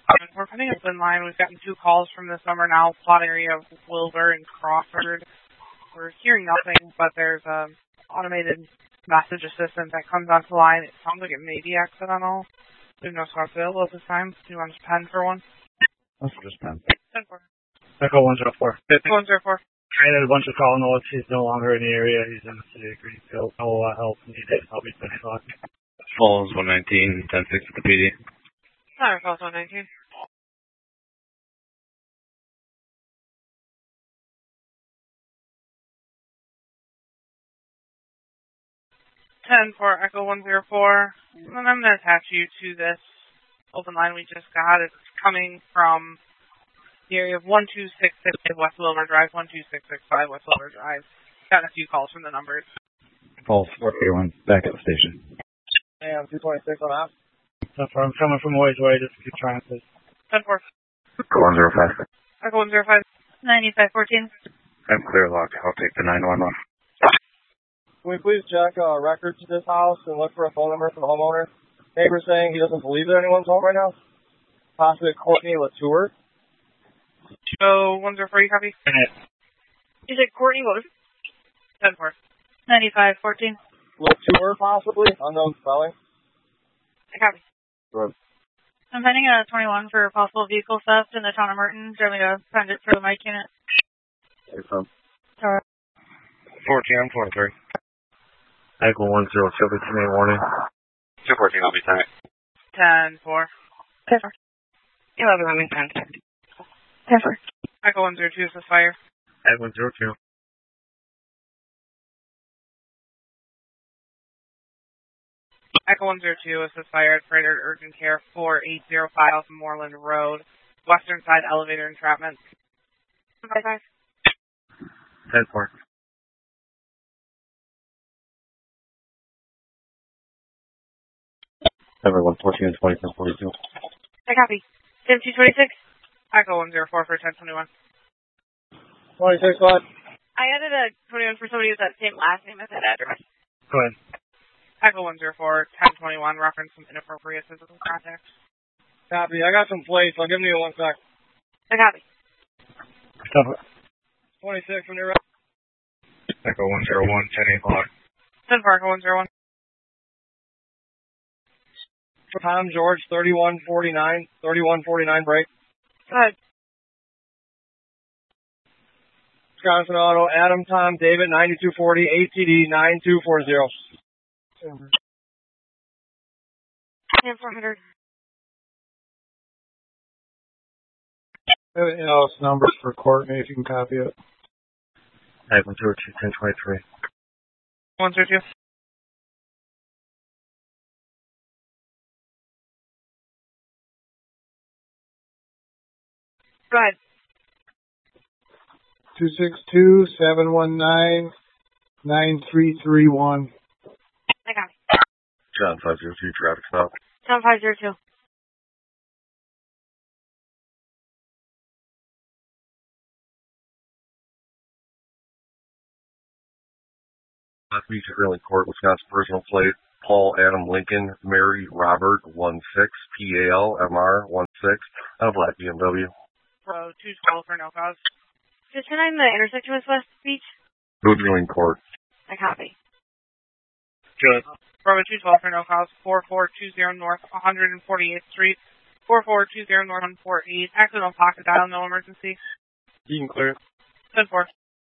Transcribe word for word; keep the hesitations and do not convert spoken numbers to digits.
We're putting up in line. We've gotten two calls from this number now, plot area of Wilbur and Crawford. We're hearing nothing, but there's an automated message assistant that comes onto the line. It sounds like it may be accidental. There's no spots available at this time. Do you want to pen for one? Let's just pen. ten four. Echo one zero four. one zero four. Traded a bunch of call notes. He's no longer in the area. He's in the city of Greenfield. No uh, help needed. I'll be ten o'clock. Falls one nineteen, ten six at the P D. Sorry, Falls one nineteen. ten four, Echo one zero four. And I'm going to attach you to this open line we just got. It's coming from the area of one two six six West Wilbur Drive, one two six six five West Wilbur Drive. Gotten a few calls from the numbers. Falls four eight one, back at the station. Hey, I'm two twenty-six on off. So far, I'm coming from ways away. Just keep trying to. ten four. Echo one zero five. Echo one zero five. ninety-five fourteen. I'm clear locked. I'll take the nine one one. Can we please check uh, records to this house and look for a phone number for the homeowner? Neighbor saying he doesn't believe that anyone's home right now. Possibly Courtney Latour. So, one zero four, you copy? Is it Courtney? What was it? ten four. ninety-five fourteen. Latour, possibly. Unknown spelling. I copy. Good. I'm finding a twenty-one for possible vehicle theft in the town of Merton. Do you want me to send it for the mic unit? Hey, son. Sorry. fourteen, I'm twenty-three. Echo one zero seven, today morning. two fourteen, I'll be time. ten four. ten four. eleven, I'm in contact. ten four. Echo one zero two, is this fire? Echo one zero two. Echo one zero two, is this fire at Freighter Urgent Care four eight zero five off Moreland Road, western side elevator entrapment. five five. ten four. Everyone, fourteen and twenty-seven forty-two. I copy. ten two twenty-six. Echo one zero four for ten twenty-one. twenty-six, what? I added a twenty-one for somebody with that same last name as that address. Go ahead. Echo one zero four, ten twenty-one, reference some inappropriate physical contact. Copy. I got some plates. I'll give them to you one sec. I copy. twenty-six when you're ready. Echo one zero one, ten eight block. ten four, Echo one zero one. Tom George, thirty-one forty-nine. thirty-one forty-nine break. Go ahead. Wisconsin Auto, Adam, Tom, David, ninety-two forty, A T D, nine two four zero. ten four hundred. Anything else, numbers for Courtney, if you can copy it. Echo one zero two, ten twenty-three. one zero two. Go ahead. two six two, seven one nine, nine three three one. I copy. John five zero two, traffic stop. Tom five zero two. Last Beach Grilling Court, Wisconsin personal plate. Paul Adam Lincoln, Mary Robert one six, P A L M R one six, a black B M W. Road two twelve for no cause. Is ten nine the intersection with West Beach? Grilling Court. I copy. Good. Road two twelve for no cause, four four two zero North one forty-eighth Street, four four two zero North one forty-eight. Accidental pocket dial, no emergency. You can clear. ten four.